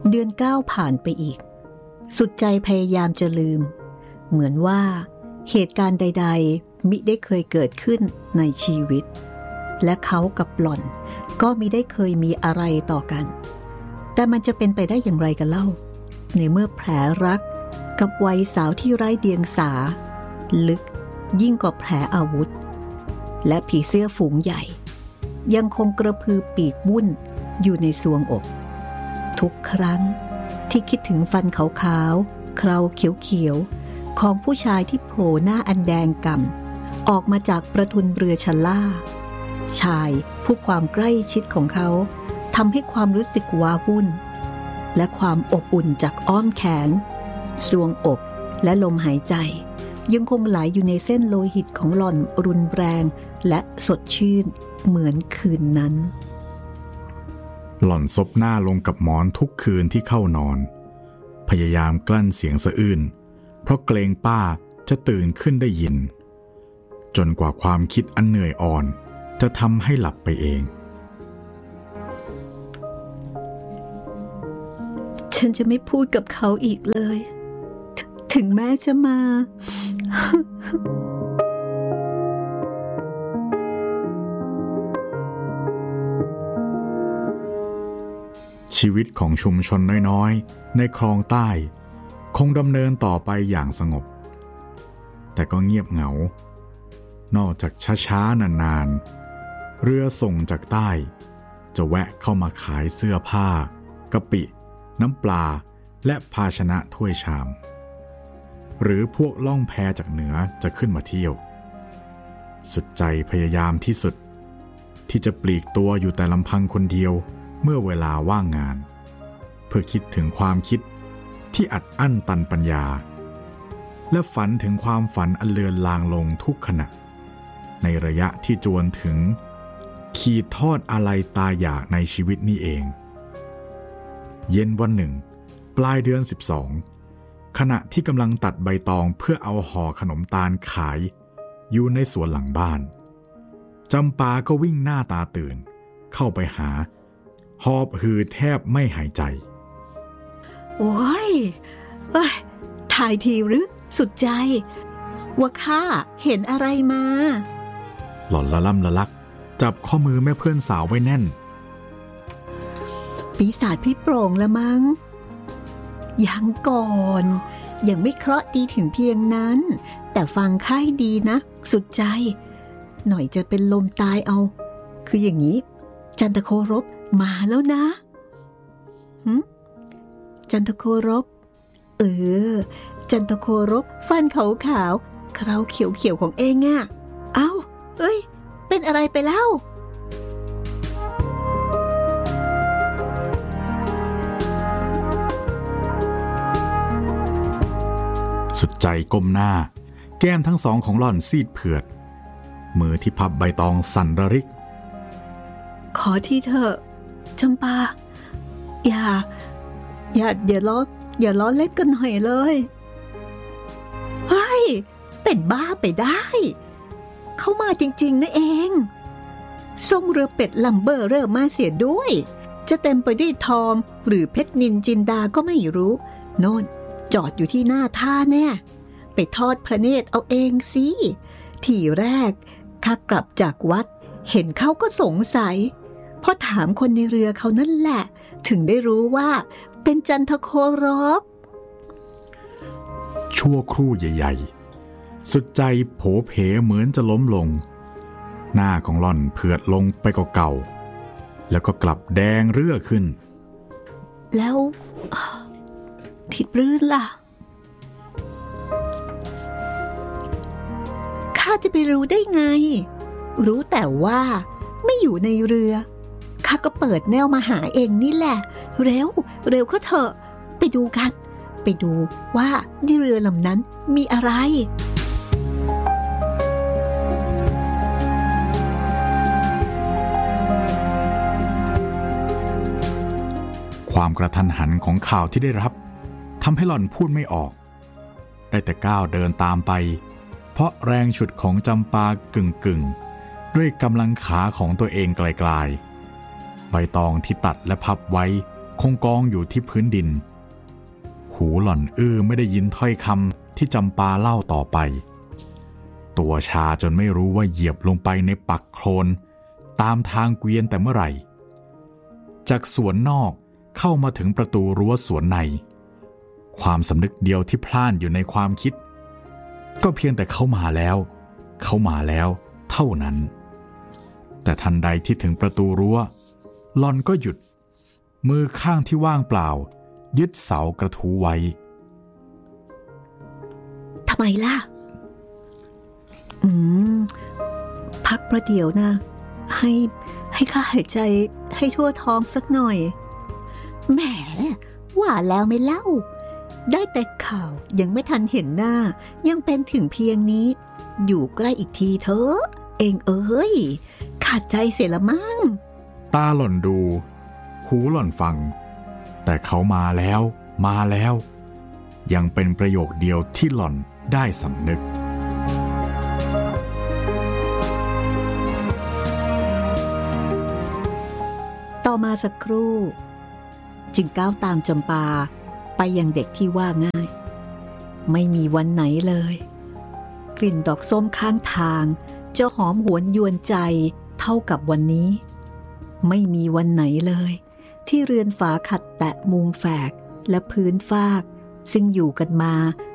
เดือน9ผ่านไปอีกสุดใจพยายามจะลืมเหมือนว่าเหตุการณ์ใดๆมิได้เคยเกิดขึ้นในชีวิตและเขากับหล่อนก็มิได้เคยมีอะไรต่อกันแต่มันจะเป็นไปได้อย่างไรกันเล่าในเมื่อแผลรักกับวัยสาวที่ไร้เดียงสาลึกยิ่งกว่าแผลอาวุธและผีเสื้อฝูงใหญ่ยังคงกระพือปีกวุ่นอยู่ในทรวงอกทุกครั้งที่คิดถึงฟันขาวๆเคราเขียวๆของผู้ชายที่โผล่หน้าอันแดงก่ำออกมาจากประทุนเรือชะล่าชายผู้ความใกล้ชิดของเขาทำให้ความรู้สึกว้าวุ่นและความอบอุ่นจากอ้อมแขนทรวงอกและลมหายใจยังคงไหลอยู่ในเส้นโลหิตของหล่อนรุนแรงและสดชื่นเหมือนคืนนั้นหล่อนซบหน้าลงกับหมอนทุกคืนที่เข้านอนพยายามกลั้นเสียงสะอื้นเพราะเกรงป้าจะตื่นขึ้นได้ยินจนกว่าความคิดอันเหนื่อยอ่อนจะทำให้หลับไปเองฉันจะไม่พูดกับเขาอีกเลยถึงแม้จะมาชีวิตของชุมชนน้อยๆในคลองใต้คงดำเนินต่อไปอย่างสงบแต่ก็เงียบเหงานอกจากช้าๆนานๆเรือส่งจากใต้จะแวะเข้ามาขายเสื้อผ้ากะปิน้ำปลาและภาชนะถ้วยชามหรือพวกล่องแพจากเหนือจะขึ้นมาเที่ยวสุดใจพยายามที่สุดที่จะปลีกตัวอยู่แต่ลำพังคนเดียวเมื่อเวลาว่างงานเพื่อคิดถึงความคิดที่อัดอั้นตันปัญญาและฝันถึงความฝันอันเลือนลางลงทุกขณะในระยะที่จวนถึงขีดทอดอะไรตายอยากในชีวิตนี้เองเย็นวันหนึ่งปลายเดือน12ขณะที่กำลังตัดใบตองเพื่อเอาห่อขนมตาลขายอยู่ในสวนหลังบ้านจำปาก็วิ่งหน้าตาตื่นเข้าไปหาหอบหืดแทบไม่หายใจโอ้ยถ่ายทีหรือสุดใจว่าข้าเห็นอะไรมาหล่อนละล่ำละลักจับข้อมือแม่เพื่อนสาวไว้แน่นปีศาจพี่โปร่งละมั้งยังก่อนยังไม่เคราะห์ดีถึงเพียงนั้นแต่ฟังข้าให้ดีนะสุดใจหน่อยจะเป็นลมตายเอาคืออย่างนี้จันทโครบมาแล้วนะจันทโครบจันทโครบฟันขาวๆเคราเขียวๆของเองอ่ะเอ้าเป็นอะไรไปแล้วสุดใจก้มหน้าแก้มทั้งสองของหล่อนซีดเผือดมือที่พับใบตองสั่นระริกขอที่เถอะจำปาอย่าล้อเล่นกันหน่อยเลยเฮ้ยเป็นบ้าไปได้เข้ามาจริงๆนะเองส่งเรือเป็ดลัมเบอร์เริ่มมาเสียด้วยจะเต็มไปด้วยทองหรือเพชรนินจินดาก็ไม่รู้โน่นจอดอยู่ที่หน้าท่าแน่ไปทอดพระเนตรเอาเองสิทีแรกข้ากลับจากวัดเห็นเขาก็สงสัยพอถามคนในเรือเขานั่นแหละถึงได้รู้ว่าเป็นจันทโครบชั่วครู่ใหญ่ๆสุดใจโผเพเหมือนจะล้มลงหน้าของหล่อนเผือดลงไปกว่าเก่าแล้วก็กลับแดงเรื่อขึ้นแล้วทิดรื่นล่ะข้าจะไปรู้ได้ไงรู้แต่ว่าไม่อยู่ในเรือข้าก็เปิดแนวมาหาเองนี่แหละเร็วเข้าเถอะไปดูกันไปดูว่าในเรือลำนั้นมีอะไรความกระทันหันของข่าวที่ได้รับทำให้หล่อนพูดไม่ออกได้แต่ก้าวเดินตามไปเพราะแรงฉุดของจำปากึ่งด้วยกำลังขาของตัวเองไกลๆใบตองที่ตัดและพับไว้คงกองอยู่ที่พื้นดินหูหล่อนไม่ได้ยินถ้อยคำที่จำปาเล่าต่อไปตัวชาจนไม่รู้ว่าเหยียบลงไปในปักโคลนตามทางเกวียนแต่เมื่อไหร่จากสวนนอกเข้ามาถึงประตูรั้วสวนในความสำนึกเดียวที่พล่านอยู่ในความคิดก็เพียงแต่เขามาแล้วเท่านั้นแต่ทันใดที่ถึงประตูรั้วหล่อนก็หยุดมือข้างที่ว่างเปล่ายึดเสากระทู้ไว้ทำไมล่ะพักประเดี๋ยวนะให้ข้าหายใจให้ทั่วท้องสักหน่อยแหมว่าแล้วไม่เล่าได้แต่ข่าวยังไม่ทันเห็นหน้ายังเป็นถึงเพียงนี้อยู่ใกล้อีกทีเถอะเองขาดใจเสียละมั้งตาหล่อนดูหูหล่อนฟังแต่เขามาแล้วยังเป็นประโยคเดียวที่หล่อนได้สำนึกต่อมาสักครู่จึงก้าวตามจำปาไปยังเด็กที่ว่าง่ายไม่มีวันไหนเลยกลิ่นดอกส้มข้างทางจะหอมหวนยวนใจเท่ากับวันนี้ไม่มีวันไหนเลยที่เรือนฝาขัดแตะมุงแฝกและพื้นฟากซึ่งอยู่กันมา